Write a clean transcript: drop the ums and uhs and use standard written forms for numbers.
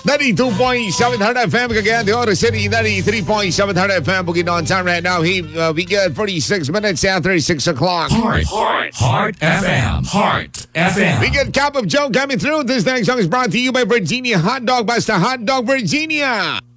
92.7 FM Cagayan de Oro City, 93.7 FM Bukidnon. Time right now, we get 46 minutes after 6 o'clock. Heart FM. Heart FM. We get Cup of Joe coming through. This next song is brought to you by Virginia Hot Dog. Basta Hot Dog Virginia.